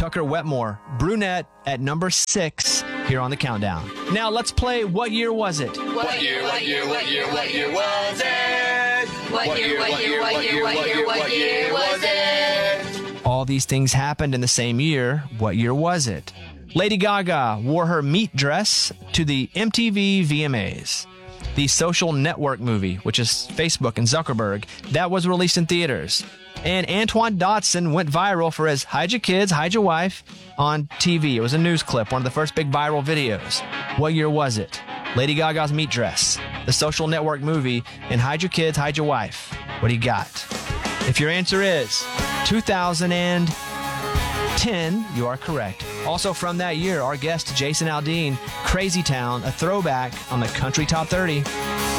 Tucker Wetmore, Brunette, at number 6 here on the countdown. Now let's play What Year Was It? What year was it? What year was it? All these things happened in the same year. What year was it? Lady Gaga wore her meat dress to the MTV VMAs. The Social Network movie, which is Facebook and Zuckerberg, that was released in theaters. And Antoine Dotson went viral for his Hide Your Kids, Hide Your Wife on TV. It was a news clip, one of the first big viral videos. What year was it? Lady Gaga's meat dress, the Social Network movie, and Hide Your Kids, Hide Your Wife. What do you got? If your answer is 2010, you are correct. Also from that year, our guest Jason Aldean, Crazy Town, a throwback on the Country Top 30.